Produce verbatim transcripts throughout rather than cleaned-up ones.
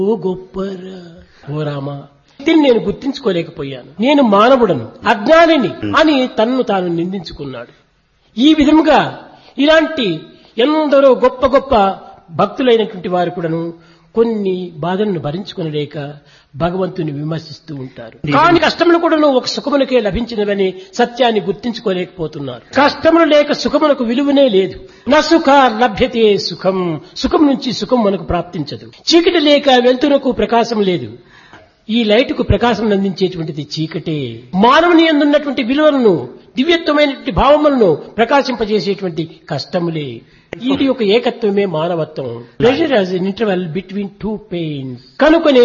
ఓ గొప్పరా ఓ రామా, దీన్ని నేను గుర్తించుకోలేకపోయాను, నేను మానవుడను, అజ్ఞానిని అని తన్ను తాను నిందించుకున్నాడు. ఈ విధముగా ఇలాంటి ఎందరో గొప్ప గొప్ప భక్తులైనటువంటి వారు కూడాను కొన్ని బాధలను భరించుకునలేక భగవంతుని విమర్శిస్తూ ఉంటారు. కానీ కష్టములు కూడాను ఒక సుఖములకే లభించినవని సత్యాన్ని గుర్తించుకోలేకపోతున్నారు. కష్టములు లేక సుఖములకు విలువనే లేదు. నా సుఖ లభ్యతే సుఖం, సుఖం నుంచి సుఖం మనకు ప్రాప్తించదు. చీకటి లేక వెలుతురుకు ప్రకాశం లేదు. ఈ లైటుకు ప్రకాశం అందించేటువంటిది చీకటే. మానవుని యందున్నటువంటి విలువలను, దివ్యత్వమైనటువంటి భావములను ప్రకాశింపజేసేటువంటి కష్టములే. ఇది ఒక ఏకత్వమే మానవత్వం. Pressure has N interval between two pains. కనుకనే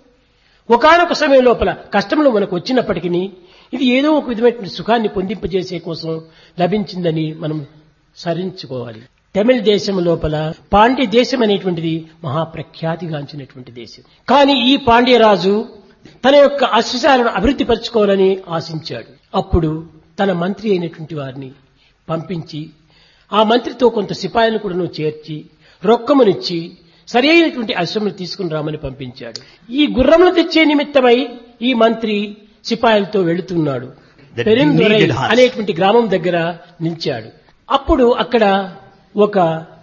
ఒకానొక సమయం లోపల కష్టములు మనకు వచ్చినప్పటికీ ఇది ఏదో ఒక విధమైనటువంటి సుఖాన్ని పొందింపజేసే కోసం లభించిందని మనం సరించుకోవాలి. తమిళ దేశం లోపల పాండ్య దేశం అనేటువంటిది మహాప్రఖ్యాతిగాంచినటువంటి దేశం. కానీ ఈ పాండ్యరాజు తన యొక్క అశ్వశాలను అభివృద్ధి పరచుకోవాలని ఆశించాడు. అప్పుడు తన మంత్రి అయినటువంటి వారిని పంపించి ఆ మంత్రితో కొంత సిపాయిలను కూడా చేర్చి రొక్కమునిచ్చి సరి అయినటువంటి అశ్వములు తీసుకుని రామని పంపించాడు. ఈ గుర్రములు తెచ్చే నిమిత్తమై ఈ మంత్రి సిపాయిలతో వెళుతున్నాడు. పెరిందురై అనేటువంటి గ్రామం దగ్గర నిలిచాడు. అప్పుడు అక్కడ ఒక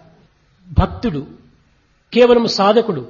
భక్తుడు, కేవలం సాధకుడు,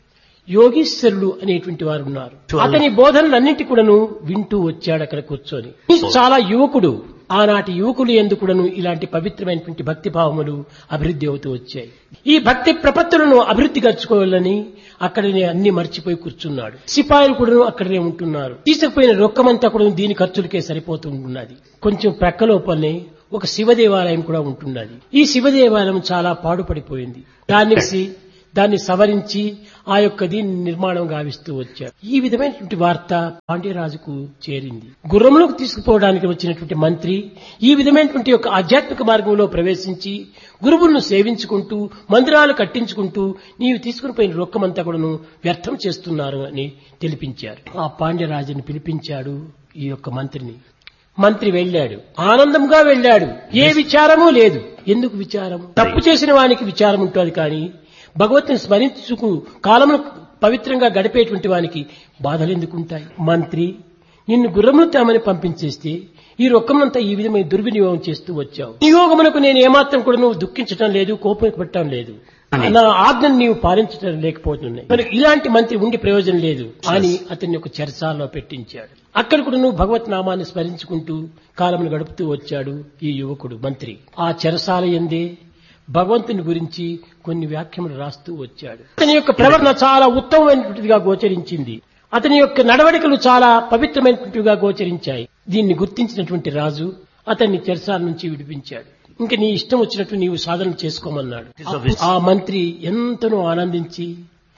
యోగీశ్వరుడు అనేటువంటి వారు ఉన్నారు. అతని బోధనలన్నింటి కూడాను వింటూ వచ్చాడు అక్కడ కూర్చొని. చాలా యువకుడు. ఆనాటి యువకులు ఎందుకు కూడాను ఇలాంటి పవిత్రమైనటువంటి భక్తి భావములు అభివృద్ధి అవుతూ వచ్చాయి. ఈ భక్తి ప్రపత్తులను అభివృద్ధి గర్చుకోవాలని అక్కడనే అన్ని మర్చిపోయి కూర్చున్నాడు. సిపాయిలు కూడా అక్కడనే ఉంటున్నారు. తీసుకుపోయిన రొక్కమంతా కూడా దీని ఖర్చులకే సరిపోతూ ఉన్నది. కొంచెం ప్రక్కలోపలనే ఒక శివ దేవాలయం కూడా ఉంటున్నది. ఈ శివ దేవాలయం చాలా పాడుపడిపోయింది. దాన్ని దాన్ని సవరించి ఆ యొక్క దీన్ని నిర్మాణం గావిస్తూ వచ్చారు. ఈ విధమైనటువంటి వార్త పాండ్యరాజుకు చేరింది. గుర్రములకు తీసుకుపోవడానికి వచ్చినటువంటి మంత్రి ఈ విధమైనటువంటి యొక్క ఆధ్యాత్మిక మార్గంలో ప్రవేశించి గురువులను సేవించుకుంటూ మందిరాలు కట్టించుకుంటూ నీవు తీసుకుని పోయిన రొక్కమంతా కూడాను వ్యర్థం చేస్తున్నారు అని తెలిపించారు. ఆ పాండ్యరాజుని పిలిపించాడు ఈ యొక్క మంత్రిని. మంత్రి వెళ్ళాడు, ఆనందంగా వెళ్ళాడు. ఏ విచారమూ లేదు. ఎందుకు విచారం? తప్పు చేసిన వానికి విచారం ఉంటుంది, కానీ భగవంతుని స్మరించుకు కాలమును పవిత్రంగా గడిపేటువంటి వానికి బాధలు ఎందుకుంటాయి? మంత్రి, నిన్ను గుర్రములు తేమని పంపించేస్తే ఈ రొక్కమంతా ఈ విధమైన దుర్వినియోగం చేస్తూ వచ్చావు. నియోగమునకు నేను ఏమాత్రం కూడా నువ్వు దుఃఖించడం లేదు, కోపం పెట్టడం లేదు. నా ఆజ్ఞను నీవు పాలించడం లేకపోతున్నాయి. మరి ఇలాంటి మంత్రి ఉండి ప్రయోజనం లేదు అని అతన్ని ఒక చెరసాలలో పెట్టించాడు. అక్కడ కూడా నువ్వు భగవత్ నామాన్ని స్మరించుకుంటూ కాలమును గడుపుతూ వచ్చాడు ఈ యువకుడు మంత్రి. ఆ చెరసాల యందే భగవంతుని గురించి కొన్ని వ్యాఖ్యలు రాస్తూ వచ్చాడు. అతని యొక్క ప్రవర్తన చాలా ఉత్తమమైనటువంటిదిగా గోచరించింది. అతని యొక్క నడవడికలు చాలా పవిత్రమైనటువంటివిగా గోచరించాయి. దీన్ని గుర్తించినటువంటి రాజు అతన్ని చెరసాల నుంచి విడిపించాడు. ఇంక నీ ఇష్టం వచ్చినట్టు నీవు సాధన చేసుకోమన్నాడు. ఆ మంత్రి ఎంతనో ఆనందించి,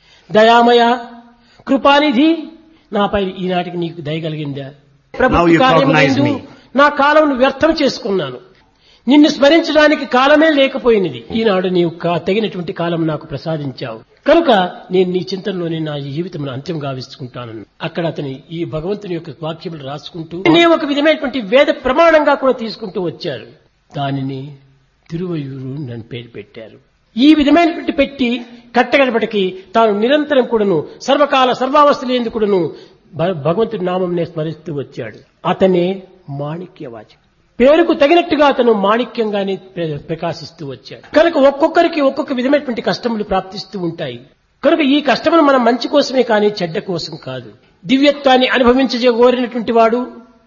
దయామయ కృపానిధి, నాపై ఈనాటికి నీకు దయగలిగిందా? ప్రభుత్వ కార్యములందు నా కాలం వ్యర్థం చేసుకున్నాను. నిన్ను స్మరించడానికి కాలమే లేకపోయినది. ఈనాడు నీవు తగినటువంటి కాలం నాకు ప్రసాదించావు కనుక నేను నీ చింతనలోనే నా జీవితం అంత్యం గావించుకుంటాను. అక్కడ అతని ఈ భగవంతుని యొక్క వాక్యములు రాసుకుంటూ నేను ఒక విధమైనటువంటి వేద ప్రమాణంగా కూడా తీసుకుంటూ వచ్చారు. దానిని తిరువయూరు నన్ను పేరు పెట్టారు. ఈ విధమైనటువంటి పెట్టి కట్టగడపటికి తాను నిరంతరం కూడాను సర్వకాల సర్వావస్థలు ఎందుకు కూడాను భగవంతుడి నామంనే స్మరిస్తూ వచ్చాడు. అతనే మాణిక్యవాచకుడు. పేరుకు తగినట్టుగా అతను మాణిక్యంగానే ప్రకాశిస్తూ వచ్చాడు. కనుక ఒక్కొక్కరికి ఒక్కొక్క విధమైనటువంటి కష్టములు ప్రాప్తిస్తూ ఉంటాయి. కనుక ఈ కష్టములు మనం మంచి కోసమే కానీ చెడ్డ కోసం కాదు. దివ్యత్వాన్ని అనుభవించగోరినటువంటి వాడు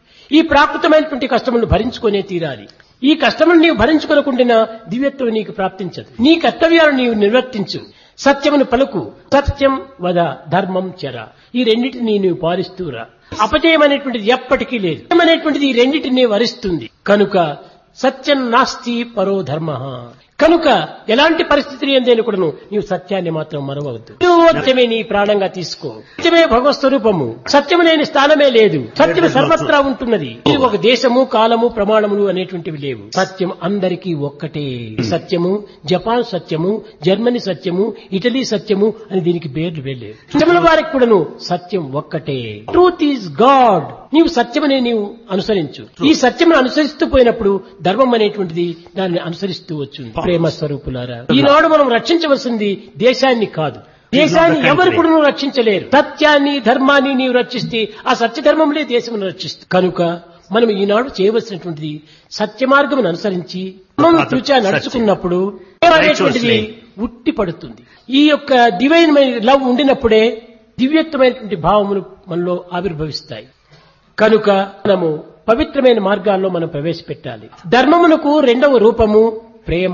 ఈ ప్రాకృతమైనటువంటి కష్టములను భరించుకునే తీరాలి. ఈ కష్టములు నీవు భరించుకోకుండా దివ్యత్వం నీకు ప్రాప్తించదు. నీ కర్తవ్యాలను నీవు నిర్వర్తించు. సత్యమును పలుకు, సత్యం వద, ధర్మం చెర. ఈ రెండింటినీ నీవు పాలిస్తూరా. అపజయం అనేటువంటిది ఎప్పటికీ లేదు. అనేటువంటిది ఈ రెండింటినీ వరిస్తుంది. కనుక సత్యం నాస్తి పరో ధర్మ. కనుక ఎలాంటి పరిస్థితి ఏందని కూడా నీవు సత్యాన్ని మాత్రం మరవవద్దు. సత్యమే నీ ప్రాణంగా తీసుకో. సత్యమే భగవత్ స్వరూపము. సత్యము లేని స్థానమే లేదు. సత్యము సర్వత్రా ఉంటున్నది. ఇది ఒక దేశము, కాలము, ప్రమాణములు అనేటువంటివి లేవు. సత్యం అందరికీ ఒక్కటే. సత్యము జపాన్ సత్యము, జర్మనీ సత్యము, ఇటలీ సత్యము అని దీనికి పేర్లు వెళ్ళేవి. సత్యముల వారికి కూడాను సత్యం ఒక్కటే. Truth is God. నీవు సత్యమనే నీవు అనుసరించు. ఈ సత్యమును అనుసరిస్తూ పోయినప్పుడు ధర్మం అనేటువంటిది దాన్ని అనుసరిస్తూ వచ్చింది. ప్రేమ స్వరూపులారా, ఈనాడు మనం రక్షించవలసింది దేశాన్ని కాదు, దేశాన్ని ఎవరు కూడా నువ్వు రక్షించలేరు. సత్యాన్ని ధర్మాన్ని నీవు రక్షిస్తే ఆ సత్యధర్మములే దేశమును రక్షిస్తుంది. కనుక మనం ఈనాడు చేయవలసినటువంటిది సత్య మార్గమును అనుసరించి మనం తుచా నడుచుకున్నప్పుడు అనేటువంటిది ఉట్టి పడుతుంది. ఈ యొక్క డివైన్ లవ్ ఉండినప్పుడే దివ్యత్వమైనటువంటి భావములు మనలో ఆవిర్భవిస్తాయి. కనుక మనము పవిత్రమైన మార్గాల్లో మనం ప్రవేశపెట్టాలి. ధర్మమునకు రెండవ రూపము ప్రేమ,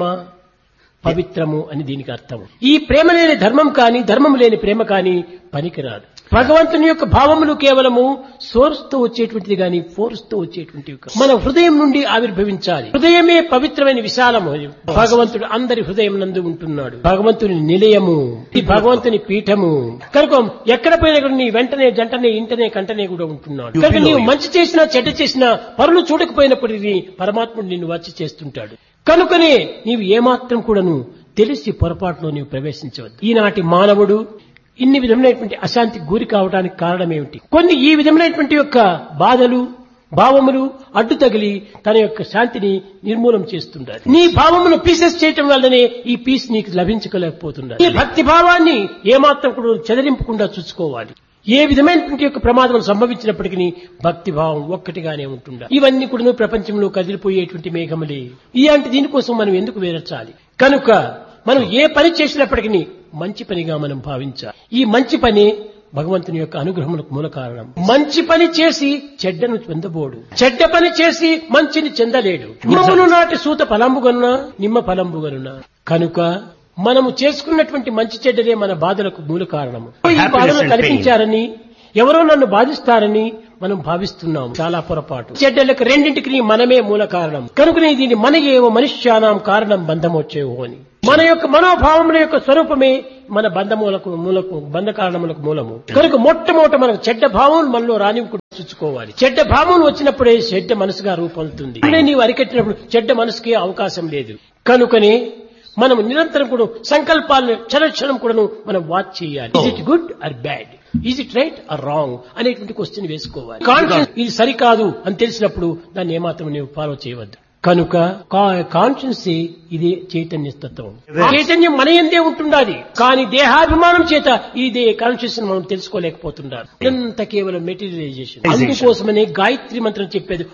పవిత్రము అని దీనికి అర్థం. ఈ ప్రేమ లేని ధర్మం కాని ధర్మము లేని ప్రేమ కాని పనికిరాదు. భగవంతుని యొక్క భావములు కేవలము సోర్స్ తో వచ్చేటువంటిది గాని ఫోర్స్ తో వచ్చేటువంటివి కాదు. మన హృదయం నుండి ఆవిర్భవించాలి. హృదయమే పవిత్రమైన విశాలము. భగవంతుడు అందరి హృదయం నందు ఉంటున్నాడు. భగవంతుని నిలయము, ఈ భగవంతుని పీఠము. కనుక ఎక్కడ పోయినా కూడా నీ వెంటనే జంటనే ఇంటనే కంటనే కూడా ఉంటున్నాడు. కనుక నీవు మంచి చేసినా చెడ్డ చేసినా పరులు చూడకపోయినప్పటికీ పరమాత్ముడు నిన్ను వచ్చి చేస్తుంటాడు. కనుకనే నీవు ఏమాత్రం కూడాను తెలిసి పొరపాటులో నీవు ప్రవేశించవద్దు. ఈనాటి మానవుడు ఇన్ని విధమైనటువంటి అశాంతికి గురి కావడానికి కారణమేమిటి? కొన్ని ఈ విధమైనటువంటి యొక్క బాధలు భావములు అడ్డు తగిలి తన యొక్క శాంతిని నిర్మూలం చేస్తుంటారు. నీ భావమును పీసెస్ చేయటం వల్లనే ఈ పీస్ నీకు లభించలేకపోతున్నారు. ఈ భక్తి భావాన్ని ఏమాత్రం కూడా చెదరింపకుండా చూసుకోవాలి. ఏ విధమైనటువంటి యొక్క ప్రమాదం సంభవించినప్పటికీ భక్తి భావం ఒక్కటిగానే ఉంటుందా. ఇవన్నీ కూడా ప్రపంచంలో కదిలిపోయేటువంటి మేఘములే. ఇలాంటి దీనికోసం మనం ఎందుకు వేరచాలి? కనుక మనం ఏ పని చేసినప్పటికీ మంచి పనిగా మనం భావించాలి. ఈ మంచి పని భగవంతుని యొక్క అనుగ్రహములకు మూల కారణం. మంచి పని చేసి చెడ్డను చెందబోడు, చెడ్డ పని చేసి మంచిని చెందలేడు. నిమ్మను నాటి సూత ఫలంబుగనునా నిమ్మ ఫలంబుగనునా. కనుక మనము చేసుకున్నటువంటి మంచి చెడ్డలే మన బాధలకు మూల కారణము. ఈ బాధలు కల్పించారని ఎవరో నన్ను బాధిస్తారని మనం భావిస్తున్నాము. చాలా పొరపాటు. చెడ్డలకు రెండింటికి మనమే మూల కారణం. కనుకనే దీన్ని మన ఏవో మనుష్యానాం కారణం బంధమొచ్చేవో అని. మన యొక్క మనోభావముల యొక్క స్వరూపమే మన బంధములకు మూలకు బంధ కారణములకు మూలము. కనుక మొట్టమొదట మనకు చెడ్డ భావం మనలో రానివ్వకుండా చూసుకోవాలి. చెడ్డ భావం వచ్చినప్పుడే చెడ్డ మనసుగా రూపొందుతుంది. నీవు అరికట్టినప్పుడు చెడ్డ మనసుకే అవకాశం లేదు. కనుకనే మనం నిరంతరం కూడా సంకల్పాలను క్షణక్షణం కూడా మనం వాచ్ చేయాలి. Is it good or bad, is it right are wrong అనేటువంటి క్వశ్చన్ వేసుకోవాలి. కాన్షియన్స్ ఇది సరికాదు అని తెలిసినప్పుడు దాన్ని ఏమాత్రం నీవు ఫాలో చేయవద్దు. కనుక కాన్షియన్స్ ఇది చైతన్య తత్వం. చైతన్యం మన ఎందే ఉంటుండాలి. కానీ దేహాభిమానం చేత ఇది కాన్షియస్ మనం తెలుసుకోలేకపోతున్నారు. ఇదంతా కేవలం మెటీరియలైజేషన్. అందుకోసమనే గాయత్రి మంత్రం చెప్పేది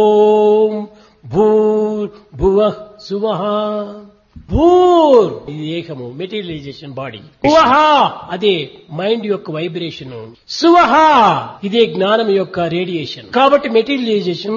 ఓం భూర్ భువః సువః. భూర్ ఇది ఏకము మెటీరియలైజేషన్ బాడీ. భువః అదే మైండ్ యొక్క వైబ్రేషన్. సువః ఇదే జ్ఞానం యొక్క రేడియేషన్. కాబట్టి మెటీరియలైజేషన్,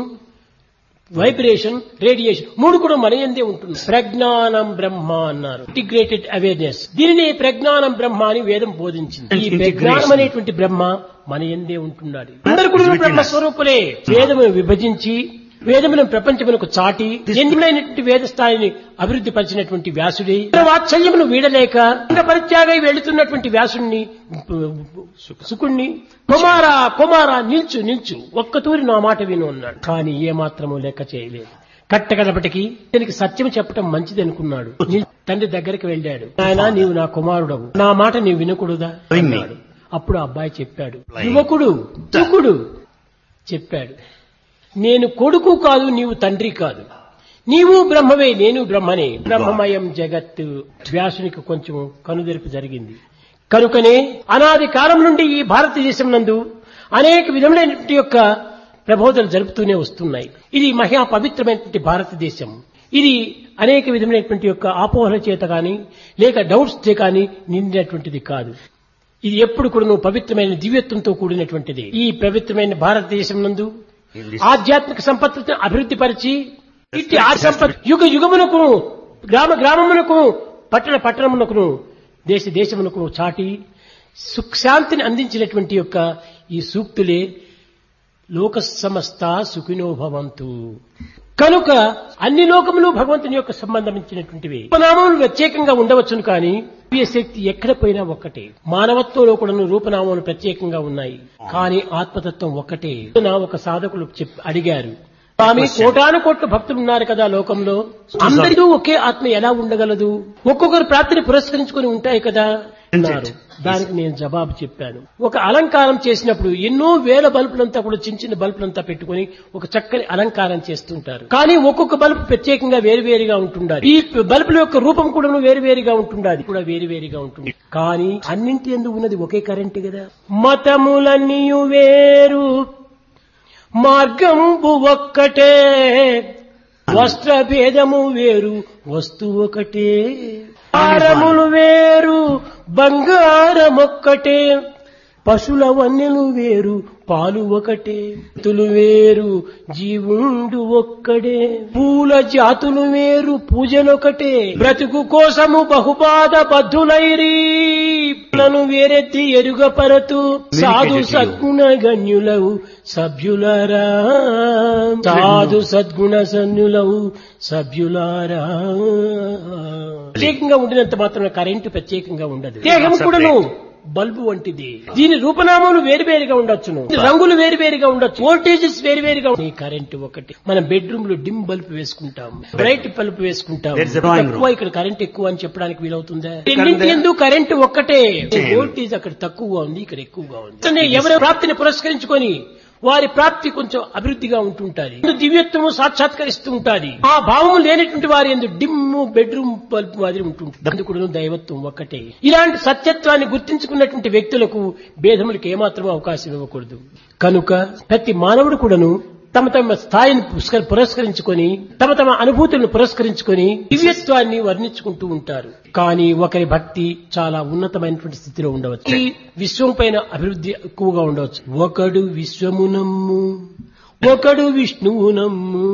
వైబ్రేషన్, రేడియేషన్ మూడు కూడా మన యందే ఉంటుంది. ప్రజ్ఞానం బ్రహ్మ అన్నారు, ఇంటిగ్రేటెడ్ అవేర్నెస్. దీనిని ప్రజ్ఞానం బ్రహ్మ అని వేదం బోధించింది. ఈ ప్రజ్ఞానం అనేటువంటి బ్రహ్మ మన యందే ఉంటున్నాడు. అందరు కూడా బ్రహ్మ స్వరూపులే. వేదమును విభజించి వేదములను ప్రపంచమునకు చాటి ఎన్నిమైనటువంటి వేద స్థాయిని అభివృద్ధి పరిచినటువంటి వ్యాసుడి వాత్సల్యమును వీడలేక పరిత్యాగై వెళుతున్నటువంటి వ్యాసుడిని సుకుణ్ణి కుమారా కుమారా నిల్చు నిల్చు ఒక్కతూరి నా మాట విను అన్నాడు. కానీ ఏ మాత్రము లెక్క చేయలేదు. కట్టకడపటికి దీనికి సత్యం చెప్పడం మంచిది అనుకున్నాడు. తండ్రి దగ్గరికి వెళ్ళాడు. ఆయన నీవు నా కుమారుడవు, నా మాట నీవు వినకూడదా అన్నాడు. అప్పుడు అబ్బాయి చెప్పాడు, యువకుడు యువకుడు చెప్పాడు, నేను కొడుకు కాదు, నీవు తండ్రి కాదు, నీవు బ్రహ్మవే, నేను బ్రహ్మనే, బ్రహ్మమయం జగత్తు. వ్యాసునికి కొంచెం కనుదెరుపు జరిగింది. కనుకనే అనాది కాలం నుండి ఈ భారతదేశం నందు అనేక విధములైనటువంటి యొక్క ప్రబోధనలు జరుపుతూనే వస్తున్నాయి. ఇది మహా పవిత్రమైనటువంటి భారతదేశం. ఇది అనేక విధమైనటువంటి యొక్క ఆపోహల చేత కానీ లేక డౌట్స్ చే కానీ నిండినటువంటిది కాదు. ఇది ఎప్పుడు కూడా నువ్వు పవిత్రమైన దివ్యత్వంతో కూడినటువంటిది. ఈ పవిత్రమైన భారతదేశం నందు ఆధ్యాత్మిక సంపత్తిని అభివృద్ధి పరిచి ఇట్టి ఆ సంపత్ యుగ యుగమునకు గ్రామ గ్రామమునకు పట్టణ పట్టణమునకును దేశ దేశమునకు చాటి సుఖశాంతిని అందించినటువంటి యొక్క ఈ సూక్తులే లోక సమస్త సుఖినో భవంతు. కనుక అన్ని లోకములు భగవంతుని యొక్క సంబంధించినటువంటివి. రూపనామములు ప్రత్యేకంగా ఉండవచ్చును కానీ శక్తి ఎక్కడ పోయినా ఒక్కటే. మానవత్వంలో కూడా రూపనామములు ప్రత్యేకంగా ఉన్నాయి కానీ ఆత్మతత్వం ఒక్కటే. నా ఒక సాధకులు అడిగారు, స్వామి కోటాను కోట్ల భక్తులు ఉన్నారు కదా లోకంలో, అందరికీ ఒకే ఆత్మ ఎలా ఉండగలదు? ఒక్కొక్కరు ప్రార్థన పురస్కరించుకుని ఉంటాయి కదా, అన్నారు. దానికి నేను జవాబు చెప్పాను. ఒక అలంకారం చేసినప్పుడు ఎన్నో వేల బల్బులంతా కూడా చిన్న చిన్న బల్బులంతా పెట్టుకుని ఒక చక్కని అలంకారం చేస్తుంటారు. కానీ ఒక్కొక్క బల్బు ప్రత్యేకంగా వేరువేరుగా ఉంటుండాలి. ఈ బల్బుల యొక్క రూపం కూడా వేరువేరుగా ఉంటుండాలి, కూడా వేరువేరుగా ఉంటుంది. కానీ అన్నింటి యందు ఉన్నది ఒకే కరెంట్ కదా. మతములన్నీ వేరు, మార్గంబు ఒక్కటే, వస్త్ర భేదము వేరు, వస్తువు ఒకటే. హారములు వేరు, బంగారమొక్కటే, పశుల వన్నెలు వేరు, పాలు ఒకటే. తులు వేరు, జీవుండు ఒక్కడే. పూల జాతులు వేరు, పూజలొకటే. బ్రతుకు కోసము బహుబాధ బద్ధులైరీ, నన్ను వేరెత్తి ఎరుగపరతు సాధు సద్గుణ గణ్యులవు సభ్యులారా, సాధు సద్గుణ సన్యులవు సభ్యులారా. ప్రత్యేకంగా ఉండినంత మాత్రం కరెంటు ప్రత్యేకంగా ఉండదు. దేహం కూడాను బల్బు వంటిది. దీని రూపనామాలు వేరువేరుగా ఉండొచ్చును, రంగులు వేరువేరుగా ఉండొచ్చు, వోల్టేజెస్ వేరువేరుగా. ఈ కరెంటు ఒకటి. మనం బెడ్రూమ్ లో డిమ్ బల్బ్ వేసుకుంటాం, బ్రైట్ బల్బ్ వేసుకుంటాం. తక్కువ ఇక్కడ కరెంట్ ఎక్కువ అని చెప్పడానికి వీలవుతుందా? రెండింటి ఎందుకు కరెంటు ఒక్కటే. వోల్టేజ్ అక్కడ తక్కువగా ఉంది, ఇక్కడ ఎక్కువగా ఉంది. ఎవరి ప్రాప్తిని పురస్కరించుకొని వారి ప్రాప్తి కొంచెం అభివృద్ధిగా ఉంటుంటాది, దివ్యత్వము సాక్షాత్కరిస్తూ ఉంటాది. ఆ భావము లేనటువంటి వారి ఎందు డిమ్ము బెడ్రూమ్ బల్బ్ మాదిరి ఉంటుంటుంది. అందుకు దైవత్వం ఒక్కటే. ఇలాంటి సత్యత్వాన్ని గుర్తించుకున్నటువంటి వ్యక్తులకు భేదములకు ఏమాత్రం అవకాశం ఇవ్వకూడదు. కనుక ప్రతి మానవుడు కూడాను తమ తమ స్థాయిని పురస్కరించుకొని, తమ తమ అనుభూతులను పురస్కరించుకొని దివ్యత్వాన్ని వర్ణించుకుంటూ ఉంటారు. కానీ ఒకరి భక్తి చాలా ఉన్నతమైనటువంటి స్థితిలో ఉండవచ్చు, ఈ విశ్వం పైన అభివృద్ధి ఎక్కువగా ఉండవచ్చు. ఒకడు విశ్వమునమ్ము, ఒకడు విష్ణువునమ్ము,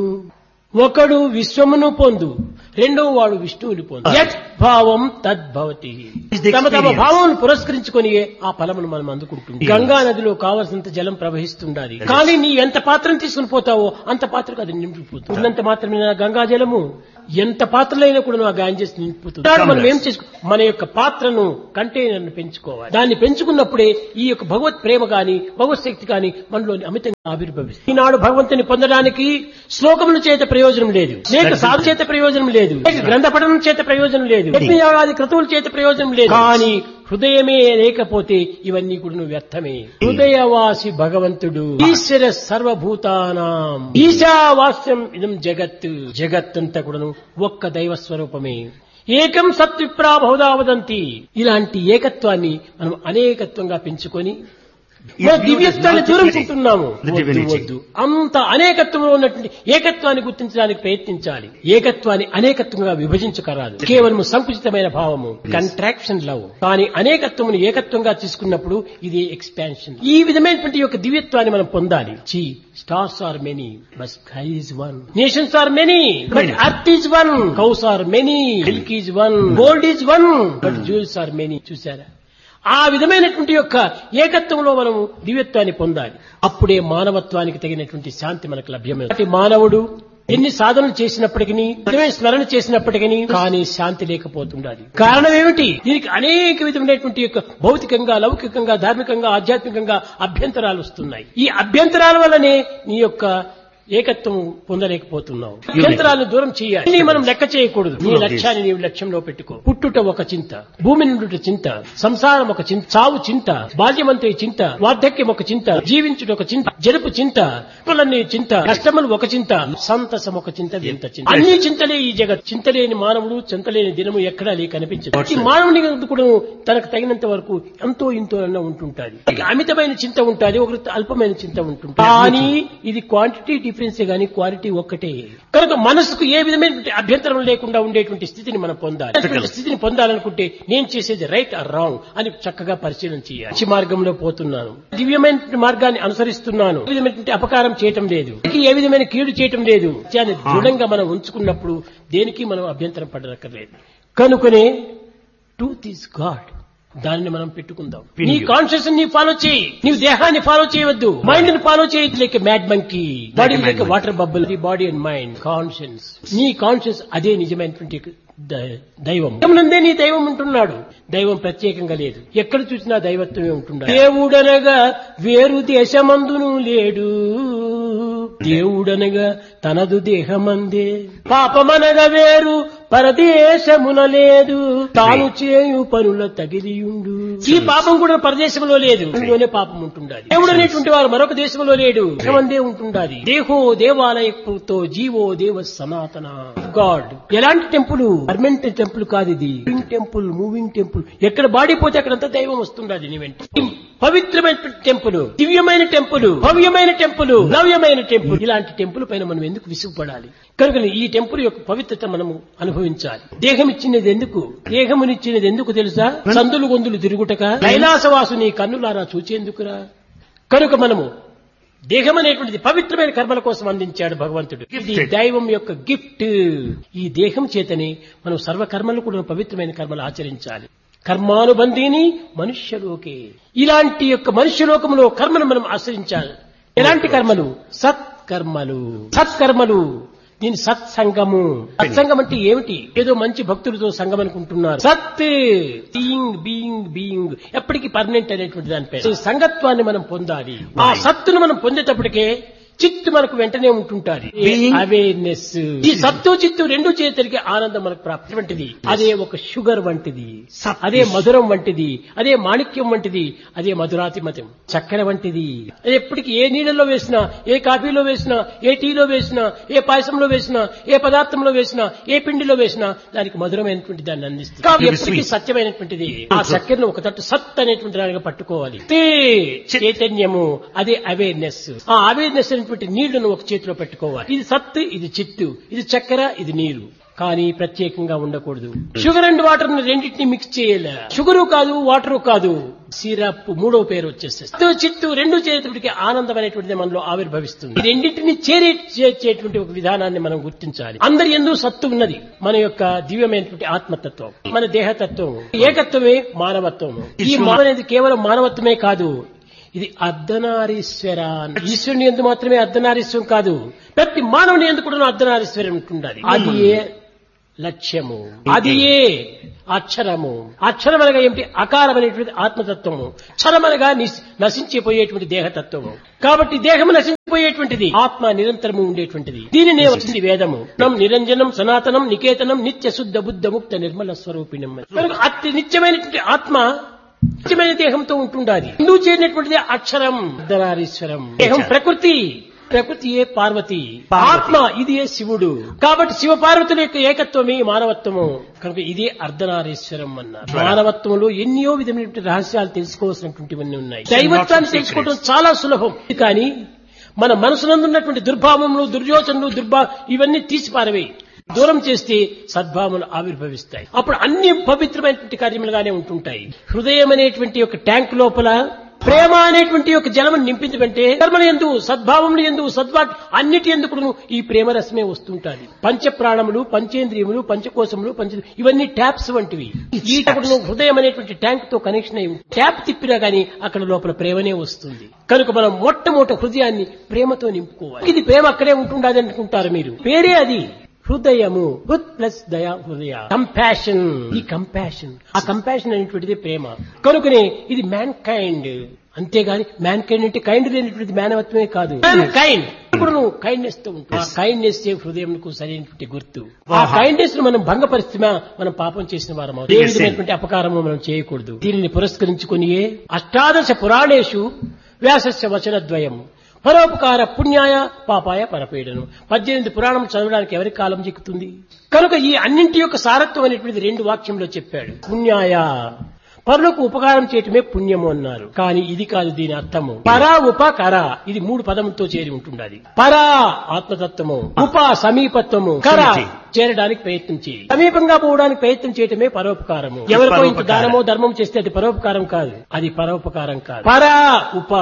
ఒకడు విశ్వమును పొందు, రెండో వాడు విష్ణువుని పొందు. యత్ భావం తద్భవతి. తమ తమ భావం పురస్కరించుకొని ఆ ఫలమును మనం అందుకుంటుంది. గంగా నదిలో కావలసినంత జలం ప్రవహిస్తుండాలి, కానీ నీ ఎంత పాత్రను తీసుకుని పోతావో అంత పాత్రకు అది నిండిపోతుంది. ఉన్నంత మాత్రమే గంగా జలము ఎంత పాత్రలైనా కూడా ఆ గాంజెస్ నిండిపోతుంది. మనం ఏం చేసుకో, మన యొక్క పాత్రను కంటైనర్ ను పెంచుకోవాలి. దాన్ని పెంచుకున్నప్పుడే ఈ యొక్క భగవత్ ప్రేమ గాని భగవత్ శక్తి గాని మనలో అమితంగా ఆవిర్భవిస్తుంది. ఈనాడు భగవంతుని పొందడానికి శ్లోకముల చేత ప్రయోజనం లేదు, లేక సాధు చేత ప్రయోజనం లేదు, లేక గ్రంథ పఠనం చేత ప్రయోజనం లేదు, యజ్ఞయాగాది క్రతువుల చేత ప్రయోజనం లేదు. కానీ హృదయమే లేకపోతే ఇవన్నీ కూడా వ్యర్థమే. హృదయవాసి భగవంతుడు ఈశ్వర సర్వభూతానాం ఈశావాస్యం ఇదం జగత్. జగత్ అంతా కూడాను ఒక్క దైవ స్వరూపమే. ఏకం సత్విప్రా బహుదా వదంతి. ఇలాంటి ఏకత్వాన్ని మనం అనేకత్వంగా పెంచుకొని దివ్యత్వాన్ని దూరంచుకుంటున్నాము. వద్దు, అంత అనేకత్వంలో ఉన్నటువంటి ఏకత్వాన్ని గుర్తించడానికి ప్రయత్నించాలి. ఏకత్వాన్ని అనేకత్వంగా విభజించకరాదు. కేవలం సంకుచితమైన భావము, కంట్రాక్షన్ లవ్. కానీ అనేకత్వమును ఏకత్వంగా తీసుకున్నప్పుడు ఇది ఎక్స్పాన్షన్. ఈ విధమైనటువంటి యొక్క దివ్యత్వాన్ని మనం పొందాలి. చి stars are many but sky is one, nations are many but earth is one, cows are many milk is one, gold is one but jewels are many. చూసారా, ఆ విధమైనటువంటి యొక్క ఏకత్వంలో మనము దివ్యత్వాన్ని పొందాలి. అప్పుడే మానవత్వానికి తగినటువంటి శాంతి మనకు లభ్యమవుతుంది. మానవుడు ఎన్ని సాధనలు చేసినప్పటికీ, నిజమైన స్మరణ చేసినప్పటికీ కానీ శాంతి లేకపోతుండాలి. కారణం ఏమిటి? దీనికి అనేక విధమైనటువంటి యొక్క భౌతికంగా, లౌకికంగా, ధార్మికంగా, ఆధ్యాత్మికంగా అభ్యంతరాలు వస్తున్నాయి. ఈ అభ్యంతరాల వల్లనే నీ యొక్క ఏకత్వం పొందలేకపోతున్నావు. అభ్యంతరాలను దూరం చేయాలి. నీ మనం లెక్క చేయకూడదు. నీ లక్ష్యాన్ని నీవు లక్ష్యంలో పెట్టుకో. పుట్టుట ఒక చింత, భూమి నుండి చింత, సంసారం ఒక చింత, చావు చింత, బాల్యమంతే చింత, వార్ధక్యం ఒక చింత, జీవించుట ఒక చింత, జరుపు చింత, పులన్నీ చింత, కష్టములు ఒక చింత, సంతసం ఒక చింత, వింత చింత. అన్ని చింతలే ఈ జగత్. చింతలేని మానవుడు, చింతలేని దినము ఎక్కడా లే కనిపించదు. ఈ మానవుని కూడా తనకు తగినంత వరకు ఎంతో ఇంతో అన్న ఉంటుంటాది. అమితమైన చింత ఉంటుంది, ఒకరి అల్పమైన చింత ఉంటుంది. కానీ ఇది క్వాంటిటీ డిఫరెన్స్ గానీ క్వాలిటీ ఒక్కటే. కనుక మనసుకు ఏ విధమైన అభ్యంతరం లేకుండా ఉండేటువంటి స్థితిని మనం పొందాలి. స్థితిని పొందాలనుకుంటే నేను చేసేది రైట్ ఆర్ రాంగ్ అని చక్కగా పరిశీలన చేయాలి. మంచి మార్గంలో పోతున్నాను, దివ్యమైన మార్గాన్ని అనుసరిస్తున్నాను, ఏ విధమైన అపకారం చేయటం లేదు, ఏ విధమైన కీడు చేయటం లేదు అని దృఢంగా మనం ఉంచుకున్నప్పుడు దేనికి మనం అభ్యంతరం పడనక్కర్లేదు. కనుకనే ట్రూత్ ఈజ్ గాడ్, దానిని మనం పెట్టుకుందాం. నీ కాన్షియస్ ని ఫాలో చేయి, నీవు దేహాన్ని ఫాలో చేయవద్దు. మైండ్ ని ఫాలో చేయొద్దు. Like mad monkey, body like water bubble. The body and mind, conscience. నీ కాన్షియస్ అదే నిజమైనటువంటి దైవం. నందే నీ దైవం ఉంటున్నాడు. దైవం ప్రత్యేకంగా లేదు, ఎక్కడ చూసినా దైవత్వమే ఉంటున్నాడు. దేవుడనగా వేరు దేశమందును లేడు, దేవుడనగా తనదు దేహమందే. పాపమనగా వేరు పరదేశమున లేదు తాను చేయు పనుల తగిలియుండు. ఈ పాపం కూడా పరదేశంలో లేదు, ఇందులోనే పాపం ఉంటుండాలి. దేవుడు అనేటువంటి వారు మరొక దేశంలో లేడు, దేవందే ఉంటుండాలి. దేహో దేవాలయతో జీవో దేవ సనాతన గాడ్. ఎలాంటి టెంపుల్? పర్మనెంట్ టెంపుల్ కాదు ఇది, మూవింగ్ టెంపుల్. మూవింగ్ టెంపుల్ ఎక్కడ బాడీ పోతే అక్కడంతా దైవం వస్తుండాలి నీ వెంట. పవిత్రమైన టెంపుల్, దివ్యమైన టెంపుల్, భవ్యమైన టెంపుల్, నవ్యమైన టెంపుల్. ఇలాంటి టెంపుల్ పైన మనం ఎందుకు విసుగుపడాలి? కనుక ఈ టెంపుల్ యొక్క పవిత్రత మనము అనుభవించాలి. దేహం ఇచ్చినది ఎందుకు? దేహమునిచ్చినది ఎందుకు తెలుసా? సందులు గొంతులు తిరుగుటక, కైలాసవాసుని కన్నులారా చూచేందుకురా. కనుక మనము దేహం అనేటువంటిది పవిత్రమైన కర్మల కోసం అందించాడు భగవంతుడు. ఇది దైవం యొక్క గిఫ్ట్. ఈ దేహం చేతని మనం సర్వకర్మలు కూడా పవిత్రమైన కర్మలు ఆచరించాలి. కర్మానుబంధీని మనుష్యలోకే. ఇలాంటి యొక్క మనుష్యలోకంలో కర్మను మనం ఆచరించాలి. ఎలాంటి కర్మలు? సత్కర్మలు. సత్కర్మలు దీని సత్సంగము. సత్సంగం అంటే ఏమిటి? ఏదో మంచి భక్తులతో సంగం అనుకుంటున్నారు. సత్ బీయింగ్ బీయింగ్ బీయింగ్ ఎప్పటికీ పర్మనెంట్ అనేటువంటి దానిపై సంగత్వాన్ని మనం పొందాలి. ఆ సత్తును మనం పొందేటప్పటికే చిత్తు మనకు వెంటనే ఉంటుంటారు. అవేర్నెస్. ఈ సత్తు చిత్తు రెండు చేతులకి ఆనందం మనకు ప్రాప్తి వంటిది. అదే ఒక షుగర్ వంటిది, అదే మధురం వంటిది, అదే మాణిక్యం వంటిది, అదే మధురాతిమతం, చక్కెర వంటిది. అది ఎప్పటికీ ఏ నీళ్ళలో వేసినా, ఏ కాఫీలో వేసినా, ఏ టీలో వేసినా, ఏ పాయసంలో వేసినా, ఏ పదార్థంలో వేసినా, ఏ పిండిలో వేసినా దానికి మధురమైనటువంటి దాన్ని అందిస్తుంది. కాబట్టి ఎప్పటికీ సత్యమైనటువంటిది. ఆ చక్కెరను ఒక తట్టు సత్ అనేటువంటి దానిగా పట్టుకోవాలి. చైతన్యము అదే అవేర్నెస్. ఆ అవేర్నెస్ నీళ్లను ఒక చేతిలో పెట్టుకోవాలి. ఇది సత్తు, ఇది చిత్తు, ఇది చక్కెర, ఇది నీరు. కానీ ప్రత్యేకంగా ఉండకూడదు. షుగర్ అండ్ వాటర్ రెండింటినీ మిక్స్ చేయాలి. షుగరు కాదు, వాటరు కాదు, సిరప్. మూడో పేరు వచ్చేస్తే సత్తు చిత్తు రెండు చేతుడికి ఆనందం అనేటువంటిది మనలో ఆవిర్భవిస్తుంది. ఈ రెండింటినీ చేరే చేర్చేటువంటి ఒక విధానాన్ని మనం గుర్తించాలి. అందరి యందు సత్తు ఉన్నది. మన యొక్క దివ్యమైనటువంటి ఆత్మతత్వం, మన దేహతత్వం, ఏకత్వమే మానవత్వం. ఈ మానవ కేవలం మానవత్వమే కాదు, ఇది అర్ధనారీశ్వర. ఈశ్వరుని ఎందు మాత్రమే అర్ధనారీశ్వరం కాదు, ప్రతి మానవుని ఎందు కూడా అర్ధనారీశ్వరం ఉంటుండాలి. అది ఏ లక్ష్యము, అది ఏ అక్షరము. అక్షరం అనగా ఏమిటి? అకారం అనేటువంటి ఆత్మతత్వము. క్షరమనగా నశించిపోయేటువంటి దేహతత్వము. కాబట్టి దేహము నశించిపోయేటువంటిది, ఆత్మ నిరంతరము ఉండేటువంటిది. దీనినే వచ్చింది వేదము. నిరంజనం సనాతనం నికేతనం నిత్య శుద్ధ బుద్ధ ముక్త నిర్మల స్వరూపిణం. అతి నిత్యమైనటువంటి ఆత్మ నిత్యమైన దేహంతో ఉంటుండాలి. హిందూ చేరినటువంటిది అక్షరం, అర్ధనారీశ్వరం. దేహం ప్రకృతి, ప్రకృతి ఏ పార్వతి, ఆత్మ ఇది ఏ శివుడు. కాబట్టి శివ పార్వతుల యొక్క ఏకత్వమే మానవత్వము. కనుక ఇదే అర్ధనారీశ్వరం అన్నారు. మానవత్వంలో ఎన్నో విధమైనటువంటి రహస్యాలు తెలుసుకోవాల్సినటువంటివన్నీ ఉన్నాయి. దైవత్వాన్ని తెలుసుకోవడం చాలా సులభం. కానీ మన మనసునందున్నటువంటి దుర్భావములు, దుర్యోచనలు, దుర్భా ఇవన్నీ తీసిపారవేయి, దూరం చేస్తే సద్భావములు ఆవిర్భవిస్తాయి. అప్పుడు అన్ని పవిత్రమైనటువంటి కార్యములుగానే ఉంటుంటాయి. హృదయం అనేటువంటి ఒక ట్యాంక్ లోపల ప్రేమ అనేటువంటి ఒక జలము నింపించమంటే కర్మల యందు, సద్భావములు యందు, సద్భా అన్నిటి ఎందుకు ఈ ప్రేమరసమే వస్తుంటాది. పంచ ప్రాణములు, పంచేంద్రియములు, పంచకోశములు, పంచ ఇవన్నీ ట్యాప్స్ వంటివి. ఈ హృదయం అనేటువంటి ట్యాంక్ తో కనెక్షన్ అయి ట్యాప్ తిప్పినా గానీ అక్కడ లోపల ప్రేమనే వస్తుంది. కనుక మనం మొట్టమొదటి హృదయాన్ని ప్రేమతో నింపుకోవాలి. ఇది ప్రేమ అక్కడే ఉంటుండదు అనుకుంటారు మీరు. పేరే అది హృదయము. హృద్ ప్లస్ దయా, హృదయ కంపాషన్. ఈ కంపాషన్, ఆ కంపాషన్ అనేటువంటిది ప్రేమ. కనుకనే ఇది మ్యాన్ కైండ్. అంతేగాని మ్యాన్ కైండ్ అంటే కైండ్ లేనటువంటిది మానవత్వమే కాదు. మ్యాన్ కైండ్ ఇప్పుడు నువ్వు కైండ్నెస్ తో ఉంటావు. ఆ కైండ్నెస్ హృదయం సరైనటువంటి గుర్తు. ఆ కైండ్నెస్ ను మనం భంగపరిస్తే మనం పాపం చేసిన వారం అవుతాం. ఏ విధమైనటువంటి అపకారము మనం చేయకూడదు. దీనిని పురస్కరించుకుని అష్టాదశ పురాణేషు వ్యాసస్య వచనద్వయం పరోపకార పుణ్యాయ పాపాయ పరపీడనం. పద్దెనిమిది పురాణం చదవడానికి ఎవరికి కాలం చిక్కుతుంది? కనుక ఈ అన్నింటి యొక్క సారత్వం అనేటువంటిది రెండు వాక్యంలో చెప్పాడు. పుణ్యాయ, పరులకు ఉపకారం చేయటమే పుణ్యము అన్నారు. కానీ ఇది కాదు దీని అర్థము. పరా ఉపకర, ఇది మూడు పదములతో చేరి ఉంటుండాలి. పరా ఆత్మతత్వము, ఉప సమీపత్వము, కర చేరడానికి ప్రయత్నం చేయి. సమీపంగా పోవడానికి ప్రయత్నం చేయటమే పరోపకారము. ఎవరికో ఇంత దానమో ధర్మం చేస్తే అది పరోపకారం కాదు, అది పరోపకారం కాదు. పరా ఉప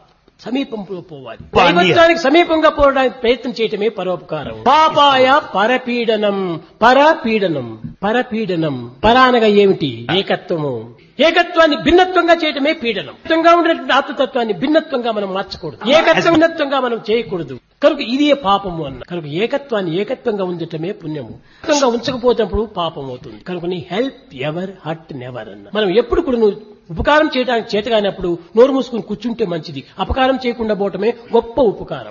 సమీపంలో పోవాలి. దైవత్వానికి సమీపంగా పోవడానికి ప్రయత్నం చేయటమే పరోపకారం. పాపాయ పరపీడనం. పరపీడనం, పరపీడనం. పరానగా ఏమిటి? ఏకత్వము. ఏకత్వాన్ని భిన్నత్వంగా చేయటమే పీడనం. ఏకత్వంగా ఉన్నటువంటి ఆత్మతత్వాన్ని భిన్నత్వంగా మనం మార్చకూడదు. ఏకత్వం భిన్నత్వంగా మనం చేయకూడదు. కనుక ఇదే పాపము అన్న. కనుక ఏకత్వాన్ని ఏకత్వంగా ఉంచటమే పుణ్యము. ఏకత్వంగా ఉంచకపోతే పాపం అవుతుంది. కనుక నీ హెల్ప్ ఎవర్ హర్ట్ నెవర్ అన్న. మనం ఎప్పుడు కూడా నువ్వు ఉపకారం చేయడానికి చేతగానప్పుడు నోరు మూసుకుని కూర్చుంటే మంచిది. అపకారం చేయకుండా పోవటమే గొప్ప ఉపకారం.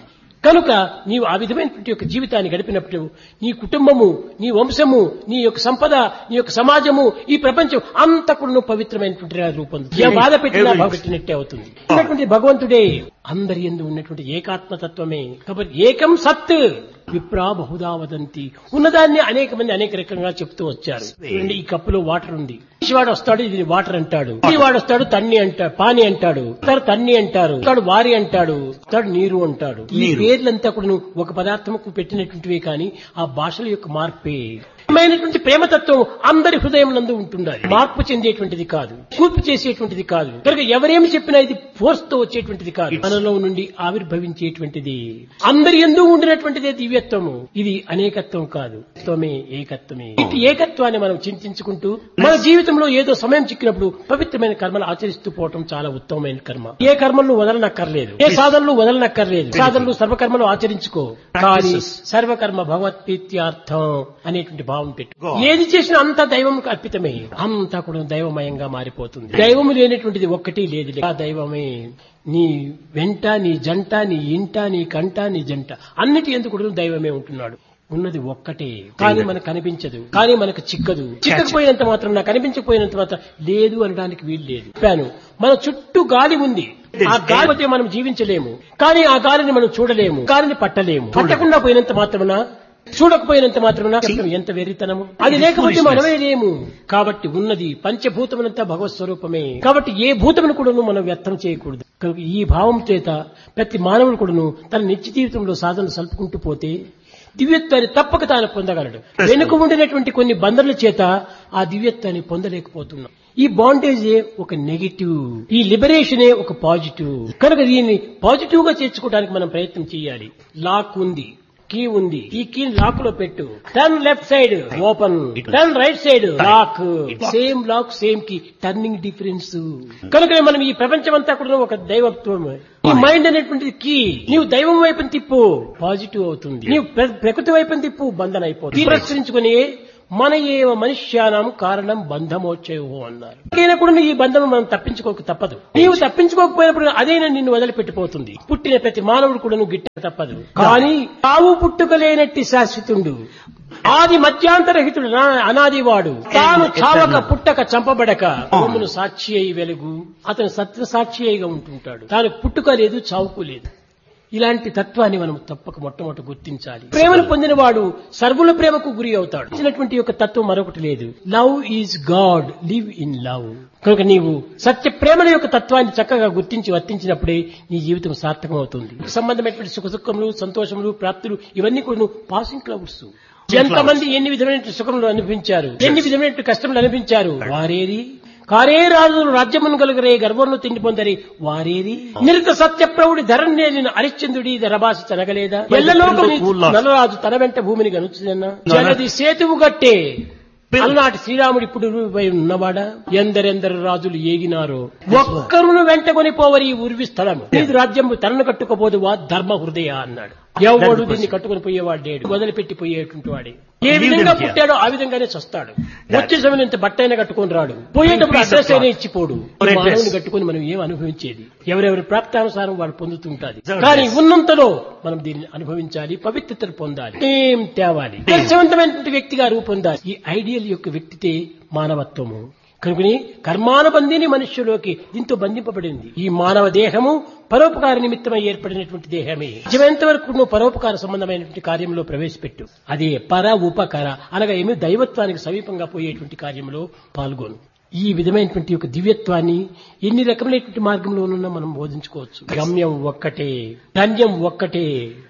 కనుక నీవు ఆ విధమైనటువంటి యొక్క జీవితాన్ని గడిపినప్పుడు నీ కుటుంబము, నీ వంశము, నీ యొక్క సంపద, నీ యొక్క సమాజము, ఈ ప్రపంచం అంతా కూడా నువ్వు పవిత్రమైనటువంటి రూపొంది. ఏ బాధ పెట్టినా పెట్టినట్టే అవుతుంది. ఉన్నటువంటి భగవంతుడే అందరి యందు ఉన్నటువంటి ఏకాత్మతత్వమే. కాబట్టి ఏకం సత్ విప్రా బహుదా వదంతి. ఉన్నదాన్ని అనేక మంది అనేక రకంగా చెప్తూ వచ్చారు. చూడండి, ఈ కప్పులో వాటర్ ఉంది, వాడు వస్తాడు ఇది వాటర్ అంటాడు, ఈ వాడు వస్తాడు తన్ని అంటాడు, పాని అంటాడు, తన్ని అంటారు, తాడు వారి అంటాడు, తాడు నీరు అంటాడు. ఈ పేర్లంతా కూడా ఒక పదార్థముకు పెట్టినటువంటివే కానీ ఆ భాషల యొక్క మార్పే. మైనటువంటి ప్రేమతత్వం అందరి హృదయం నందు ఉంటుండాలి. మార్పు చెందేటువంటిది కాదు, కూర్పు చేసేటువంటిది కాదు. కనుక ఎవరేమి చెప్పినా ఇది ఫోర్స్ తో వచ్చేటువంటిది కాదు, మనలో నుండి ఆవిర్భవించేటువంటిది. అందరి యందు ఉండినటువంటిదే దివ్యత్వము. ఇది అనేకత్వం కాదు, త్వమే ఏకత్వమే. ఇటు ఏకత్వాన్ని మనం చింతించుకుంటూ మన జీవితంలో ఏదో సమయం చిక్కినప్పుడు పవిత్రమైన కర్మలు ఆచరిస్తూ పోవటం చాలా ఉత్తమమైన కర్మ. ఏ కర్మలను వదలనక్కర్లేదు, ఏ సాధనలు వదలనక్కర్లేదు. సాధనలు సర్వకర్మలు ఆచరించుకో, కానీ సర్వకర్మ భగవత్ప్రీత్యార్థం అనేటువంటి భావం పెట్టు. ఏది చేసినా అంతా దైవం అర్పితమే, అంతా కూడా దైవమయంగా మారిపోతుంది. దైవము లేనటువంటిది ఒక్కటి లేదు. ఆ దైవమే నీ వెంట, నీ జంట, నీ ఇంట, నీ కంట, నీ జంట అన్నిటి ఎందుకు కూడా దైవమే ఉంటున్నాడు. ఉన్నది ఒక్కటే, కానీ మనకు కనిపించదు, కానీ మనకు చిక్కదు. చిక్కకపోయినంత మాత్రం, నాకు కనిపించకపోయినంత మాత్రం లేదు అనడానికి వీలు లేదు. చెప్పాను, మన చుట్టూ గాలి ఉంది, ఆ గాలి పోతే మనం జీవించలేము, కానీ ఆ గాలిని మనం చూడలేము, గాలిని పట్టలేము. పట్టకుండా పోయినంత మాత్రమున, చూడకపోయినంత మాత్రమున ఎంత వెర్రితనము. అది లేకపోతే మనమే లేము. కాబట్టి ఉన్నది పంచభూతమునంతా భగవత్ స్వరూపమే. కాబట్టి ఏ భూతమును కూడా మనం వ్యర్థం చేయకూడదు. కనుక ఈ భావం చేత ప్రతి మానవుడు కూడాను తన నిత్య జీవితంలో సాధన సల్పుకుంటూ పోతే దివ్యత్వాన్ని తప్పక తాను పొందగలడు. వెనుక ఉండినటువంటి కొన్ని బంధనల చేత ఆ దివ్యత్వాన్ని పొందలేకపోతున్నాం. ఈ బాండేజే ఒక నెగిటివ్, ఈ లిబరేషనే ఒక పాజిటివ్. కనుక దీన్ని పాజిటివ్ గా చేర్చుకోవడానికి మనం ప్రయత్నం చేయాలి. లాక్ ఉంది, కీ ఉంది, ఈ కీ లాక్ లో పెట్టు. Turn left side open, turn right side lock. Same lock, same key, turning difference. కనుక మనం ఈ ప్రపంచం అంతా కూడా ఒక దైవత్వం. ఈ మైండ్ అనేటువంటిది కీ. నీవు దైవం వైపుని తిప్పు, పాజిటివ్ అవుతుంది. నీవు ప్రకృతి వైపుని తిప్పు, బంధన అయిపోతుంది. తిరస్కరించుకుని మన ఏవ మనుష్యానం కారణం బంధమోక్షయో అన్నారు. అయినప్పుడు ఈ బంధం మనం తప్పించుకోక తప్పదు. నీవు తప్పించుకోకపోయినప్పుడు అదైనా నిన్ను వదిలిపెట్టిపోతుంది. పుట్టిన ప్రతి మానవుడు కూడా నువ్వు గిట్ట తప్పదు. కానీ తావు పుట్టుకలేనట్టి శాశ్వతుండు, ఆది మధ్యాంతరహితుడు, అనాదివాడు, తాను చావక పుట్టక చంపబడక భూమును సాక్షి అయి వెలుగు. అతను సత్య సాక్షి అయిగా ఉంటుంటాడు. తాను పుట్టుక లేదు, చావుకు లేదు. ఇలాంటి తత్వాన్ని మనం తప్పక మొట్టమొదటి గుర్తించాలి. ప్రేమను పొందినవాడు సర్వుల ప్రేమకు గురి అవుతాడు. ఇచ్చినటువంటి యొక్క తత్వం మరొకటి లేదు. Love is God, live in love. కనుక నీవు సత్య ప్రేమల యొక్క తత్వాన్ని చక్కగా గుర్తించి వర్తించినప్పుడే నీ జీవితం సార్థకం అవుతుంది. సంబంధమైనటువంటి సుఖ దుఃఖములు, సంతోషములు, ప్రాప్తులు ఇవన్నీ కూడా పాసింగ్ క్లౌడ్స్. ఎంతమంది ఎన్ని విధమైన సుఖములు అనిపించారు, ఎన్ని విధమైన కష్టములు అనిపించారు. వారేది కారే రాజులు రాజ్యమును కలుగరే, గర్వంలో తిండి పొందరి వారేది. నిరుత సత్య ప్రౌఢి ధరణ్యేలిన హరిశ్చంద్రుడి ధరభాష తనగలేదా. ఎల్లలోకం నలరాజు తన వెంట భూమిని గనుచుదన్నా. జలది సేతువు గట్టే అలనాటి శ్రీరాముడు ఇప్పుడు ఉన్నవాడా. ఎందరెందరు రాజులు ఏగినారో ఒక్కరును వెంట కొనిపోవరి ఉర్వి స్థలము. ఇది రాజ్యము తనను కట్టుకోపోదు వా ధర్మ హృదయ అన్నాడు. ఎవడు దీన్ని కట్టుకుని పోయేవాడు లేడు, వదిలిపెట్టి పోయేటువంటి వాడే. ఏ విధంగా పుట్టాడో ఆ విధంగానే చస్తాడు. వచ్చే సమయం ఇంత బట్ట అయినా కట్టుకొని రాడు, పోయేటప్పుడు అడ్రస్ అయినా ఇచ్చిపోడు. మానవుని కట్టుకుని మనం ఏం అనుభవించేది? ఎవరెవరి ప్రాప్తానుసారం వాడు పొందుతుంటాది. కానీ ఉన్నంతలో మనం దీన్ని అనుభవించాలి, పవిత్రతను పొందాలి, ఏం తేవాలి, దర్శవంతమైనటువంటి వ్యక్తిగా రూపొందాలి. ఈ ఐడియల్ యొక్క వ్యక్తితే మానవత్వము. కనుకని కర్మానుబంధిని మనుష్యులోకి దీంతో బంధింపబడింది. ఈ మానవ దేహము పరోపకార నిమిత్తమై ఏర్పడినటువంటి దేహమే. నిజమైనంత వరకు నువ్వు పరోపకార సంబంధమైనటువంటి కార్యంలో ప్రవేశపెట్టు. అదే పర ఉపకర అనగా ఏమి దైవత్వానికి సమీపంగా పోయేటువంటి కార్యంలో పాల్గొను. ఈ విధమైనటువంటి యొక్క దివ్యత్వాన్ని ఎన్ని రకమైనటువంటి మార్గంలోనున్నా మనం బోధించుకోవచ్చు. గమ్యం ఒక్కటే, ధన్యం ఒక్కటే.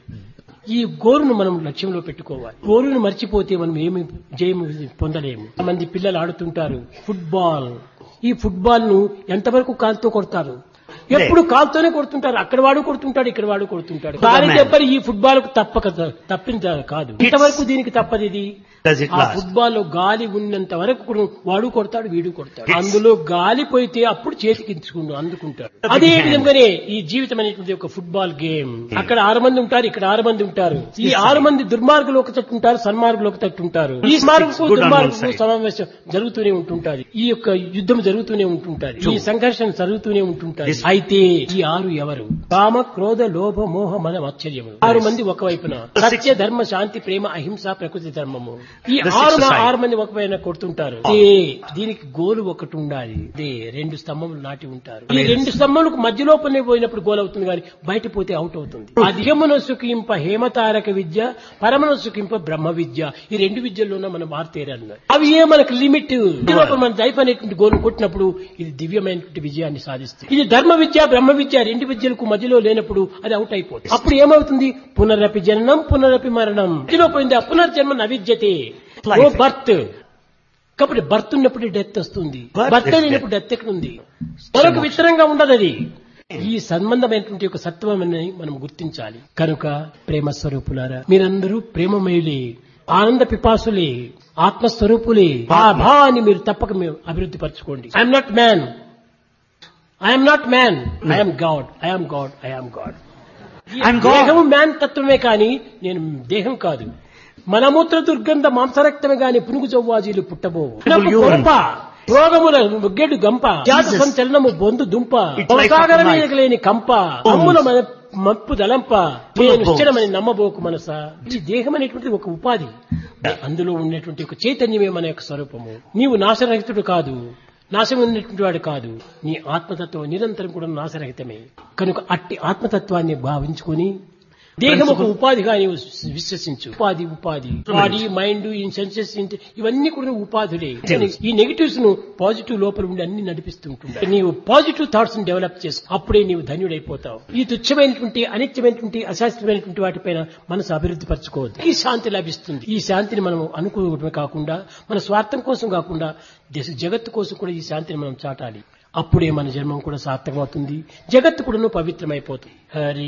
ఈ గోరును మనం లక్ష్యంలో పెట్టుకోవాలి. గోరును మర్చిపోతే మనం ఏమి జయము పొందలేము. మంది పిల్లలు ఆడుతుంటారు ఫుట్బాల్. ఈ ఫుట్బాల్ ను ఎంతవరకు కాలుతో కొడతారు? ఎప్పుడు కాలుతోనే కొడుతుంటారు. అక్కడ వాడు కొడుతుంటాడు, ఇక్కడ వాడు కొడుతుంటాడు. కాలి దెబ్బలు ఈ ఫుట్బాల్ కు తప్పక తప్పింది కాదు. ఇంతవరకు దీనికి తప్పదు. ఇది ఆ ఫుట్బాల్ లో గాలి ఉన్నంత వరకు వాడు కొడతాడు, వీడు కొడతాడు. అందులో గాలి పోయితే అప్పుడు చేతికించుకుంటూ అందుకుంటాడు. అదే విధంగానే ఈ జీవితం అనేటువంటి ఒక ఫుట్బాల్ గేమ్. అక్కడ ఆరు మంది ఉంటారు, ఇక్కడ ఆరు మంది ఉంటారు. ఈ ఆరు మంది దుర్మార్గులు ఒక తట్టు ఉంటారు, సన్మార్గులు ఒక తట్టు ఉంటారు. ఈ మార్గకు దుర్మార్గకు సమావేశం జరుగుతూనే ఉంటుంటాది. ఈ యొక్క యుద్ధం జరుగుతూనే ఉంటుంటాది. ఈ సంఘర్షణ జరుగుతూనే ఉంటుంటాది. అయితే ఈ ఆరు ఎవరు? కామ క్రోధ లోభ మోహ మన ఆశ్చర్యములు ఆరు మంది ఒకవైపున సత్య ధర్మ శాంతి ప్రేమ అహింస ప్రకృతి ధర్మము ఈ ఆరు ఆరు మంది ఒకవైన కొడుతుంటారు దీనికి గోలు ఒకటి ఉండాలి అదే రెండు స్తంభములు నాటి ఉంటారు ఈ రెండు స్తంభములకు మధ్యలోపలనే పోయినప్పుడు గోల్ అవుతుంది కానీ బయట పోతే అవుట్ అవుతుంది అధికమున సుఖింప హేమతారక విద్య పరమన సుఖింప బ్రహ్మ విద్య ఈ రెండు విద్యల్లోనే మనం మారుతేరాలి అవి ఏ మనకు లిమిట్ మన లైఫ్ అనేటువంటి గోల్ కొట్టినప్పుడు ఇది దివ్యమైనటువంటి విజయాన్ని సాధిస్తుంది ఇది ధర్మ విద్య బ్రహ్మ విద్య రెండు విద్యలకు మధ్యలో లేనప్పుడు అది అవుట్ అయిపోతుంది అప్పుడు ఏమవుతుంది పునరపి జననం పునరపి మరణం మధ్యలో పోయింది ఆ పునర్జన్మ నవిద్యతే ఓ బర్త్ కాబట్టి బర్త్ ఉన్నప్పుడు డెత్ వస్తుంది బర్త్ లేనప్పుడు డెత్ ఎక్కడ ఉంది మరొక విత్తరంగా ఉండదు అది ఈ సంబంధమైనటువంటి ఒక సత్వమని మనం గుర్తించాలి కనుక ప్రేమ స్వరూపులారా మీరందరూ ప్రేమమయులే ఆనంద పిపాసులే ఆత్మస్వరూపులే ఆ భావాన్ని మీరు తప్పక మీరు అభివృద్ధి పరచుకోండి I'm not man I'm not man I'm God I'm God I'm God దేహం మ్యాన్ తత్వమే కాని నేను దేహం కాదు మనమూత్ర దుర్గంధ మాంసరక్తమే గాని పునుగు చౌవాజీలు పుట్టబోవు గొంప రోగముల గెడు గంప జాత సంచలనము బొందు దుంప సాగరలేని కంప అమ్ముల మప్పు దలంప నేను నిశ్చలమని నమ్మబోకు మనసా ఈ దేహం అనేటువంటి ఒక ఉపాధి అందులో ఉన్నటువంటి ఒక చైతన్యమే మన యొక్క స్వరూపము నీవు నాశరహితుడు కాదు నాశం ఉన్నటువంటి వాడు కాదు నీ ఆత్మతత్వం నిరంతరం కూడా నాశరహితమే కనుక అట్టి ఆత్మతత్వాన్ని భావించుకొని దేహం ఒక ఉపాధిగా నీవు విశ్వసించు ఉపాధి ఉపాధి బాడీ మైండ్ ఈ సెన్సెస్ ఇవన్నీ కూడా ఉపాధులే ఈ నెగిటివ్స్ ను పాజిటివ్ లోపల ఉండి అన్ని నడిపిస్తుంటుంది నీవు పాజిటివ్ థాట్స్ ని డెవలప్ చేసుకో అప్పుడే నీవు ధన్యుడైపోతావు ఈ తుచ్చమైనటువంటి అనిత్యమైనటువంటి అశాస్త్రమైనటువంటి వాటిపైన మనసు అభివృద్ధి పరచుకోవద్దు ఈ శాంతి లభిస్తుంది ఈ శాంతిని మనం అనుకోవడమే కాకుండా మన స్వార్థం కోసం కాకుండా దేశ జగత్తు కోసం కూడా ఈ శాంతిని మనం చాటాలి అప్పుడే మన జన్మం కూడా సార్థకమవుతుంది జగత్తు కూడా పవిత్రమైపోతుంది హరి